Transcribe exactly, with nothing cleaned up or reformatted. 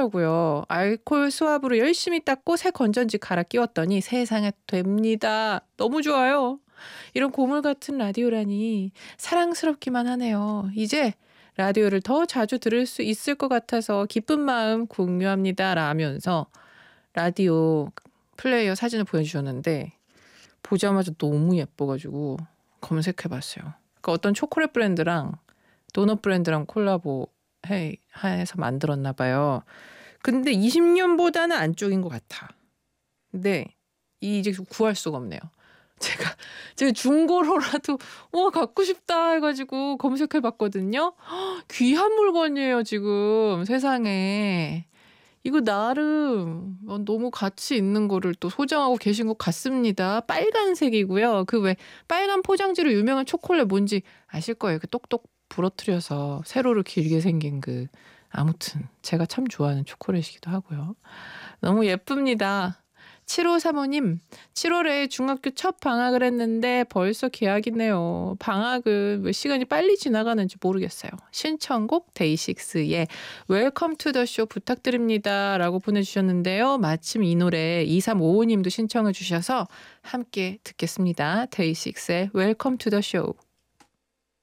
하더라고요. 알코올 수압으로 열심히 닦고 새 건전지 갈아 끼웠더니 세상에 됩니다. 너무 좋아요. 이런 고물 같은 라디오라니 사랑스럽기만 하네요. 이제 라디오를 더 자주 들을 수 있을 것 같아서 기쁜 마음 공유합니다. 라면서 라디오 플레이어 사진을 보여주셨는데 보자마자 너무 예뻐가지고 검색해봤어요. 그러니까 어떤 초콜릿 브랜드랑 도넛 브랜드랑 콜라보 해, 해서 만들었나 봐요. 근데 이십 년보다는 안쪽인 것 같아. 근데 이제 구할 수가 없네요. 제가 제가 중고로라도 와 갖고 싶다 해가지고 검색해봤거든요. 헉, 귀한 물건이에요 지금 세상에. 이거 나름 너무 가치 있는 거를 또 소장하고 계신 것 같습니다. 빨간색이고요. 그 왜 빨간 포장지로 유명한 초콜릿 뭔지 아실 거예요. 그 똑똑 부러뜨려서 세로로 길게 생긴 그 아무튼 제가 참 좋아하는 초콜릿이기도 하고요. 너무 예쁩니다. 칠오삼오님, 칠월에 중학교 첫 방학을 했는데 벌써 개학이네요. 방학은 왜 시간이 빨리 지나가는지 모르겠어요. 신청곡 데이식스의 웰컴 투 더 쇼 부탁드립니다. 라고 보내주셨는데요. 마침 이 노래 이삼오오님도 신청해 주셔서 함께 듣겠습니다. 데이식스의 웰컴 투 더 쇼.